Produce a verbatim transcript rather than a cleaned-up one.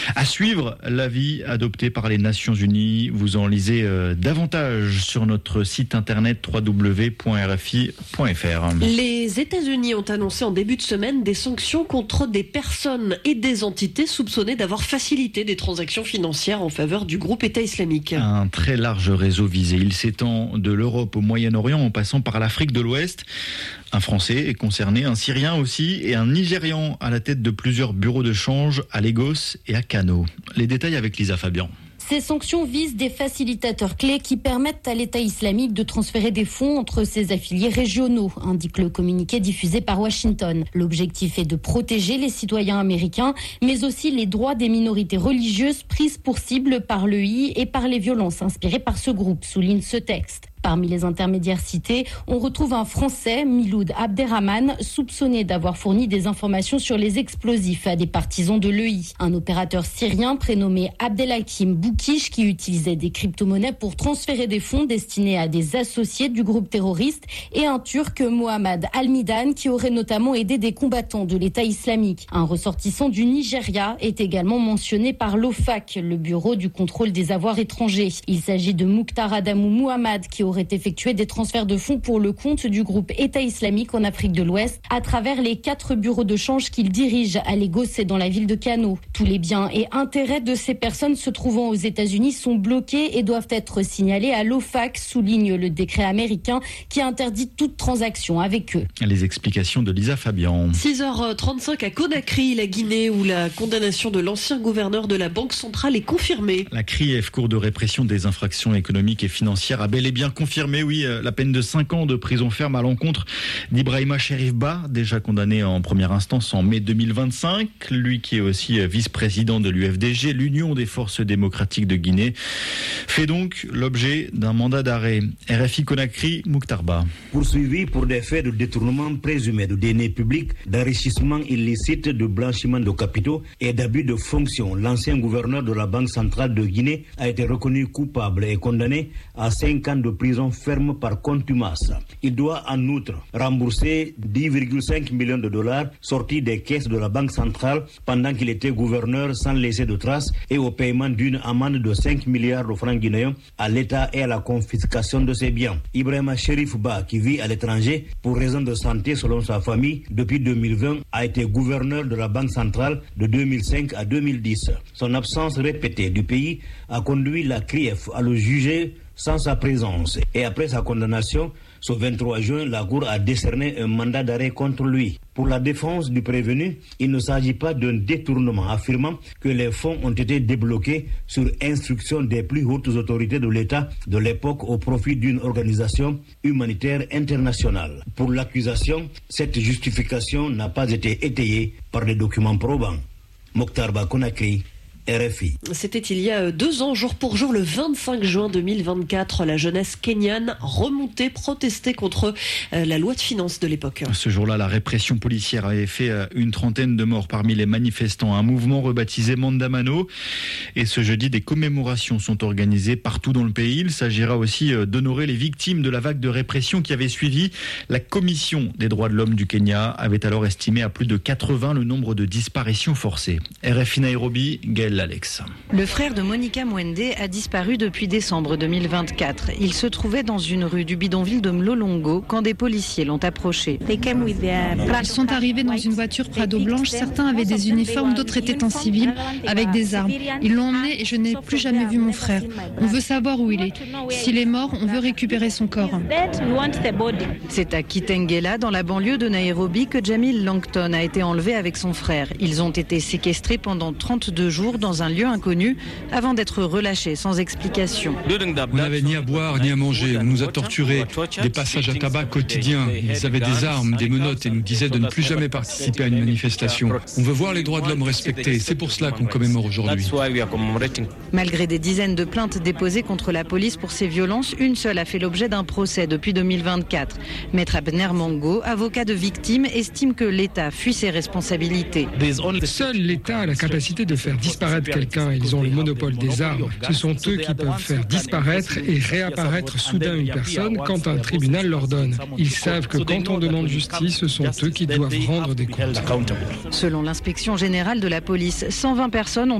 À suivre l'avis adopté par les Nations Unies. Vous en lisez euh, davantage sur notre site internet w w w point r f i point f r. Les États-Unis ont annoncé en début de semaine des sanctions contre des personnes et des entités soupçonnées d'avoir facilité des transactions financières en faveur du groupe État islamique. Un très large réseau visé. Il s'étend de l'Europe au Moyen-Orient en passant par l'Afrique de l'Ouest. Un Français est concerné, un Syrien aussi et un Nigérian à la tête de plusieurs bureaux de change à Lagos et à Kano. Les détails avec Lisa Fabian. Ces sanctions visent des facilitateurs clés qui permettent à l'État islamique de transférer des fonds entre ses affiliés régionaux, indique le communiqué diffusé par Washington. L'objectif est de protéger les citoyens américains, mais aussi les droits des minorités religieuses prises pour cible par l'E I et par les violences inspirées par ce groupe, souligne ce texte. Parmi les intermédiaires cités, on retrouve un Français, Miloud Abderrahman, soupçonné d'avoir fourni des informations sur les explosifs à des partisans de l'E I. Un opérateur syrien prénommé Abdelhakim Boukish qui utilisait des crypto-monnaies pour transférer des fonds destinés à des associés du groupe terroriste et un Turc, Mohamed Al-Midan, qui aurait notamment aidé des combattants de l'État islamique. Un ressortissant du Nigeria est également mentionné par l'O F A C, le Bureau du contrôle des avoirs étrangers. Il s'agit de Mukhtar Adamou Mohamed qui aurait effectué des transferts de fonds pour le compte du groupe État islamique en Afrique de l'Ouest à travers les quatre bureaux de change qu'il dirige à Lagos et dans la ville de Kano. Tous les biens et intérêts de ces personnes se trouvant aux États-Unis sont bloqués et doivent être signalés à l'O F A C, souligne le décret américain qui interdit toute transaction avec eux. Les explications de Lisa Fabian. six heures trente-cinq à Conakry, la Guinée, où la condamnation de l'ancien gouverneur de la Banque centrale est confirmée. La C R I E F, Cour de répression des infractions économiques et financières, a bel et bien confirmé, oui, la peine de cinq ans de prison ferme à l'encontre d'Ibrahima Cherif Ba, déjà condamné en première instance en mai deux mille vingt-cinq. Lui qui est aussi vice-président de l'U F D G, l'Union des forces démocratiques de Guinée, fait donc l'objet d'un mandat d'arrêt. R F I Conakry, Mokhtar Ba. Poursuivi pour des faits de détournement présumé de deniers publics, d'enrichissement illicite, de blanchiment de capitaux et d'abus de fonction, l'ancien gouverneur de la Banque centrale de Guinée a été reconnu coupable et condamné à cinq ans de prison ferme par contumace. Il doit en outre rembourser dix virgule cinq millions de dollars sortis des caisses de la Banque centrale pendant qu'il était gouverneur sans laisser de traces et au paiement d'une amende de cinq milliards de francs guinéens à l'État et à la confiscation de ses biens. Ibrahima Cherif Ba, qui vit à l'étranger pour raison de santé selon sa famille, depuis deux mille vingt, a été gouverneur de la Banque centrale de deux mille cinq à deux mille dix. Son absence répétée du pays a conduit la C R I E F à le juger sans sa présence. Et après sa condamnation, ce vingt-trois juin, la Cour a décerné un mandat d'arrêt contre lui. Pour la défense du prévenu, il ne s'agit pas d'un détournement, affirmant que les fonds ont été débloqués sur instruction des plus hautes autorités de l'État de l'époque au profit d'une organisation humanitaire internationale. Pour l'accusation, cette justification n'a pas été étayée par des documents probants. Mokhtar Ba, Conakry, R F I. C'était il y a deux ans, jour pour jour, le vingt-cinq juin deux mille vingt-quatre. La jeunesse kenyane remontait, protestait contre la loi de finances de l'époque. Ce jour-là, la répression policière avait fait une trentaine de morts parmi les manifestants. Un mouvement rebaptisé Mandamano. Et ce jeudi, des commémorations sont organisées partout dans le pays. Il s'agira aussi d'honorer les victimes de la vague de répression qui avait suivi. La Commission des droits de l'homme du Kenya avait alors estimé à plus de quatre-vingts le nombre de disparitions forcées. R F I Nairobi, Gaël Alex. Le frère de Monica Mwende a disparu depuis décembre deux mille vingt-quatre. Il se trouvait dans une rue du bidonville de Mlolongo quand des policiers l'ont approché. Ils sont arrivés dans une voiture Prado blanche. Certains avaient des uniformes, d'autres étaient en civil avec des armes. Ils l'ont emmené et je n'ai plus jamais vu mon frère. On veut savoir où il est. S'il est mort, on veut récupérer son corps. C'est à Kitengela, dans la banlieue de Nairobi, que Jamil Langton a été enlevé avec son frère. Ils ont été séquestrés pendant trente-deux jours dans un lieu inconnu avant d'être relâchés sans explication. On n'avait ni à boire ni à manger. On nous a torturés. Des passages à tabac quotidiens. Ils avaient des armes, des menottes et nous disaient de ne plus jamais participer à une manifestation. On veut voir les droits de l'homme respectés. C'est pour cela qu'on commémore aujourd'hui. Malgré des dizaines de plaintes déposées contre la police pour ces violences, une seule a fait l'objet d'un procès depuis deux mille vingt-quatre. Maître Abner Mango, avocat de victimes, estime que l'État fuit ses responsabilités. Seul l'État a la capacité de faire disparaître quelqu'un. Ils ont le monopole des armes. Ce sont eux qui peuvent faire disparaître et réapparaître soudain une personne quand un tribunal l'ordonne. Ils savent que quand on demande justice, ce sont eux qui doivent rendre des comptes. Selon l'inspection générale de la police, cent vingt personnes ont